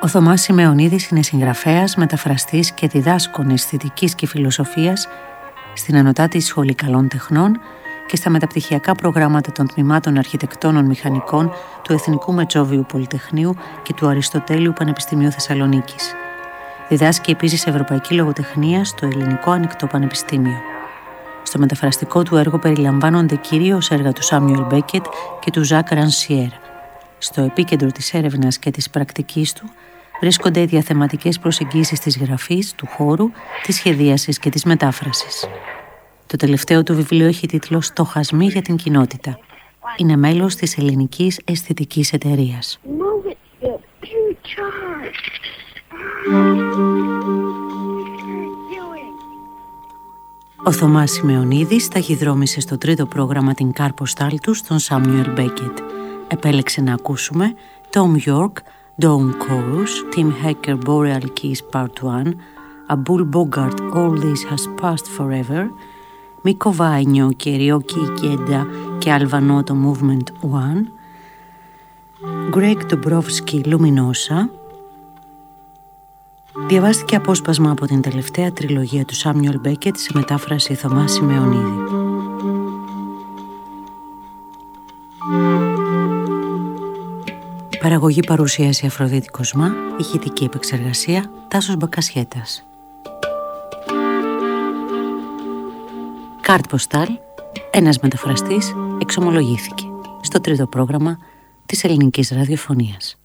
Ο Θωμάς Σημεωνίδης είναι συγγραφέας, μεταφραστής και διδάσκων αισθητικής και φιλοσοφίας στην Ανωτάτη Σχολή Καλών Τεχνών και στα μεταπτυχιακά προγράμματα των τμήματων Αρχιτεκτόνων Μηχανικών του Εθνικού Μετσόβιου Πολυτεχνείου και του Αριστοτέλειου Πανεπιστημίου Θεσσαλονίκης. Διδάσκει επίσης Ευρωπαϊκή Λογοτεχνία στο Ελληνικό Ανοιχτό Πανεπιστήμιο. Στο μεταφραστικό του έργο περιλαμβάνονται κυρίως έργα του Σάμιουελ Μπέκετ και του Ζακ Ρανσιέρ. Στο επίκεντρο της έρευνας και της πρακτικής του βρίσκονται οι διαθεματικές προσεγγίσεις της γραφής, του χώρου, της σχεδίασης και της μετάφρασης. Το τελευταίο του βιβλίο έχει τίτλο «Στοχασμοί για την κοινότητα». Είναι μέλος της Ελληνικής Αισθητικής Εταιρείας. Ο Θωμάς Σημεωνίδης ταχυδρόμησε στο τρίτο πρόγραμμα την κάρποστάλ του στον Σάμιουελ Μπέκετ. Επέλεξε να ακούσουμε Tom York, Dawn Chorus, Tim Hecker, Boreal Keys Part 1, Abul Bogart, All This Has Passed Forever, Μίκο Βάινιο και Ριόκι Ικέντα και Αλβανό το Movement 1, Greg Dobrovsky, Luminosa. Διαβάστηκε απόσπασμα από την τελευταία τριλογία του Σάμιουελ Μπέκετ σε μετάφραση Θωμά Σημεωνίδη. Παραγωγή, παρουσίαση Αφροδίτη Κοσμά, ηχητική επεξεργασία Τάσος Μπακασιέτας. Κάρτ ποστάλ, ένας μεταφραστής εξομολογήθηκε στο τρίτο πρόγραμμα της Ελληνικής Ραδιοφωνίας.